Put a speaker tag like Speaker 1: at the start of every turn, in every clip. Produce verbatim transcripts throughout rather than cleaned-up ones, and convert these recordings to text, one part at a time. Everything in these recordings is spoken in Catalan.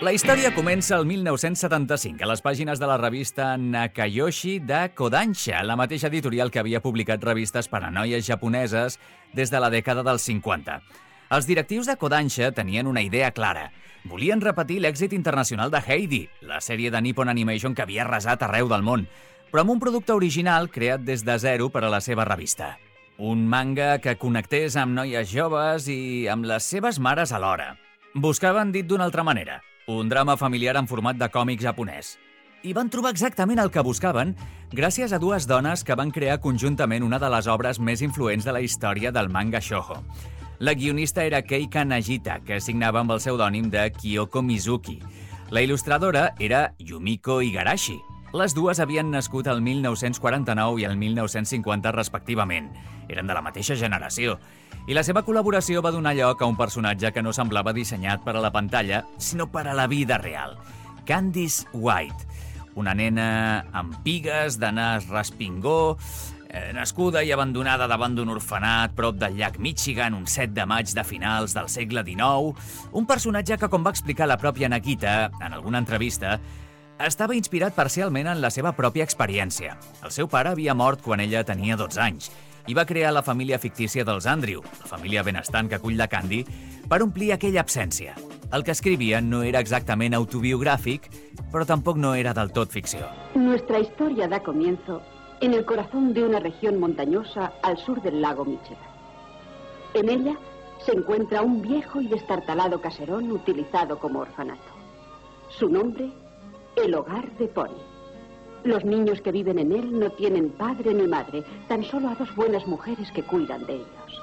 Speaker 1: La història comença el mil nou-cents setanta-cinc a les pàgines de la revista Nakayoshi de Kodansha, la mateixa editorial que havia publicat revistes per a noies japoneses des de la dècada dels cinquanta. Els directius de Kodansha tenien una idea clara. Volien repetir l'èxit internacional de Heidi, la sèrie de Nippon Animation que havia arrasat arreu del món, però amb un producte original creat des de zero per a la seva revista. Un manga que connectés amb noies joves i amb les seves mares alhora. Buscaven, dit d'una altra manera, un drama familiar en format de còmic japonès. I van trobar exactament el que buscaven gràcies a dues dones que van crear conjuntament una de les obres més influents de la història del manga shoujo. La guionista era Keika Nagita, que signava amb el pseudònim de Kyoko Mizuki. La il·lustradora era Yumiko Igarashi. Les dues havien nascut el mil nou-cents quaranta-nou i el mil nou-cents cinquanta respectivament. Eren de la mateixa generació. I la seva col·laboració va donar lloc a un personatge que no semblava dissenyat per a la pantalla, sinó per a la vida real. Candice White, una nena amb pigues, de nas respingó, eh, nascuda i abandonada davant d'un orfenat prop del llac Michigan un set de maig de finals del segle dinou, un personatge que, com va explicar la pròpia Nakita en alguna entrevista, estava inspirat parcialment en la seva pròpia experiència. El seu pare havia mort quan ella tenia dotze anys i va crear la família fictícia dels Andrew, la família benestant que acull la Candy, per omplir aquella absència. El que escrivia no era exactament autobiogràfic, però tampoc no era del tot ficció.
Speaker 2: Nuestra historia da comienzo en el corazón de una región montañosa al sur del lago Michigan. En ella se encuentra un viejo y destartalado caserón utilizado como orfanato. Su nombre, el hogar de Pony. Los niños que viven en él no tienen padre ni madre, tan solo a dos buenas mujeres que cuidan de ellos.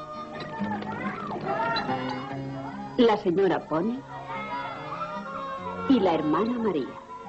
Speaker 2: La señora Pony y la hermana María.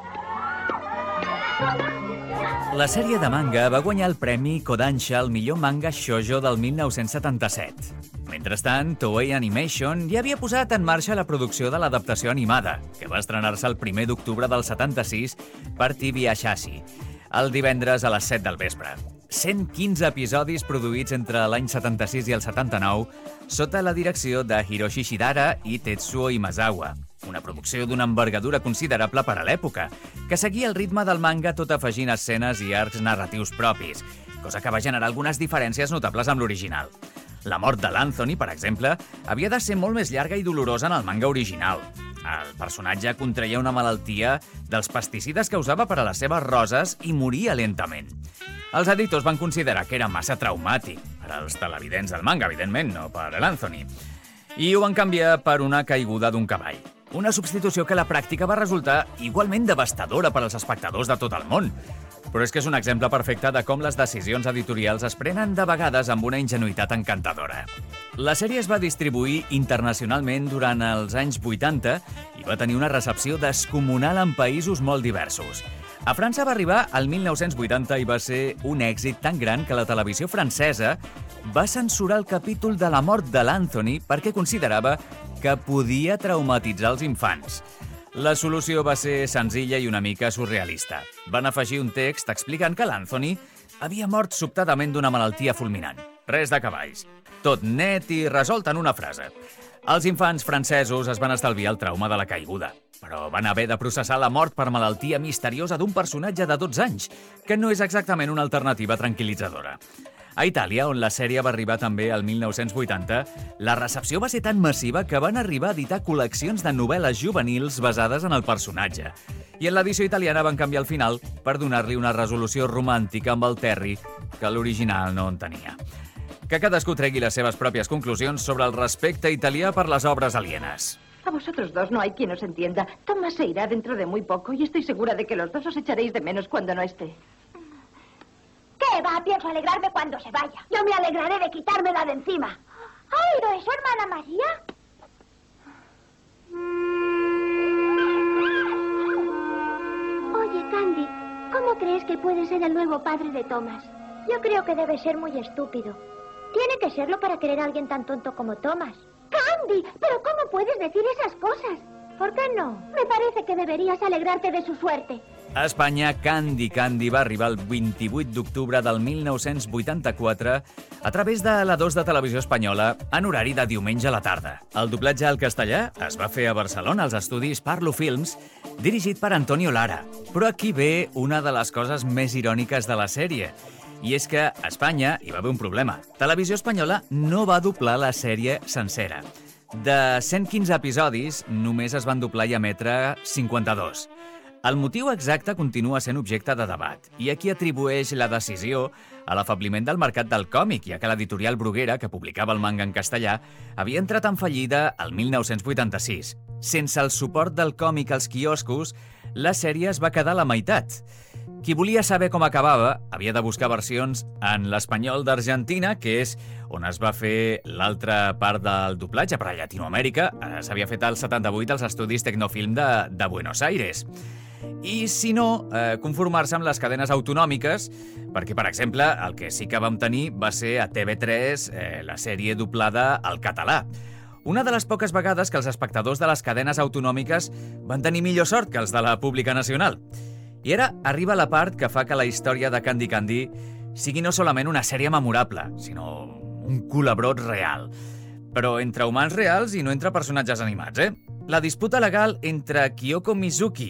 Speaker 1: La sèrie de manga va guanyar el premi Kodansha al millor manga shoujo del mil nou-cents setanta-set. Mentrestant, Toei Animation ja havia posat en marxa la producció de l'adaptació animada, que va estrenar-se el primer d'octubre del setanta-sis per T V Asahi, el divendres a les set del vespre. cent quinze episodis produïts entre l'any setanta-sis i el setanta-nou sota la direcció de Hiroshi Shidara i Tetsuo Imazawa, una producció d'una envergadura considerable per a l'època, que seguia el ritme del manga tot afegint escenes i arcs narratius propis, cosa que va generar algunes diferències notables amb l'original. La mort de l'Anthony, per exemple, havia de ser molt més llarga i dolorosa en el manga original. El personatge contraia una malaltia dels pesticides que usava per a les seves roses i moria lentament. Els editors van considerar que era massa traumàtic per als televidents del manga, evidentment, no per a l'Anthony, i ho van canviar per una caiguda d'un cavall. Una substitució que a la pràctica va resultar igualment devastadora per als espectadors de tot el món. Però és que és un exemple perfecte de com les decisions editorials es prenen de vegades amb una ingenuïtat encantadora. La sèrie es va distribuir internacionalment durant els anys vuitanta i va tenir una recepció descomunal en països molt diversos. A França va arribar al mil nou-cents vuitanta i va ser un èxit tan gran que la televisió francesa va censurar el capítol de la mort de l'Anthony perquè considerava que podia traumatitzar els infants. La solució va ser senzilla i una mica surrealista. Van afegir un text explicant que l'Anthony havia mort sobtadament d'una malaltia fulminant. Res de cavalls. Tot net i resolt en una frase. Els infants francesos es van estalviar el trauma de la caiguda, però van haver de processar la mort per malaltia misteriosa d'un personatge de dotze anys, que no és exactament una alternativa tranquil·litzadora. A Itàlia, on la sèrie va arribar també al mil nou-cents vuitanta, la recepció va ser tan massiva que van arribar a editar col·leccions de novel·les juvenils basades en el personatge. I en l'edició italiana van canviar el final per donar-li una resolució romàntica amb el Terry que l'original no en tenia. Que cadascú tregui les seves pròpies conclusions sobre el respecte italià per les obres alienes.
Speaker 3: A vosotros dos no hay quien os entienda. Thomas se irá dentro de muy poco y estoy segura de que los dos os echaréis de menos cuando no esté.
Speaker 4: ¿Qué va? Pienso alegrarme cuando se vaya. Yo me alegraré de quitármela de encima. ¿Ha oído eso, hermana María? Oye, Candy, ¿cómo crees que puede ser el nuevo padre de Thomas? Yo creo que debe ser muy estúpido. Tiene que serlo para querer a alguien tan tonto como Thomas. ¡Candy! ¿Pero cómo puedes decir esas cosas? ¿Por qué no? Me parece que deberías alegrarte de su suerte.
Speaker 1: A Espanya, Candy Candy va arribar el vint-i-vuit d'octubre del mil nou-cents vuitanta-quatre a través de la dos de Televisió Espanyola en horari de diumenge a la tarda. El doblatge al castellà es va fer a Barcelona als estudis Parlo Films, dirigit per Antonio Lara. Però aquí ve una de les coses més iròniques de la sèrie. I és que a Espanya hi va haver un problema. Televisió Espanyola no va doblar la sèrie sencera. De cent quinze episodis, només es van doblar i emetre cinquanta-dos. El motiu exacte continua sent objecte de debat, i aquí atribueix la decisió a l'afabliment del mercat del còmic, ja que l'editorial Bruguera, que publicava el manga en castellà, havia entrat en fallida el mil nou-cents vuitanta-sis. Sense el suport del còmic als quioscos, la sèrie es va quedar a la meitat. Qui volia saber com acabava havia de buscar versions en l'espanyol d'Argentina, que és on es va fer l'altra part del doblatge per a Llatinoamèrica. S'havia fet al setanta-vuit als estudis Tecnofilm de, de Buenos Aires. I, si no, eh, conformar-se amb les cadenes autonòmiques, perquè, per exemple, el que sí que vam tenir va ser a T V tres eh, la sèrie doblada al català. Una de les poques vegades que els espectadors de les cadenes autonòmiques van tenir millor sort que els de la pública nacional. I ara arriba la part que fa que la història de Candy Candy sigui no solament una sèrie memorable, sinó un culabrot real. Però entre humans reals i no entre personatges animats, eh? La disputa legal entre Kyoko Mizuki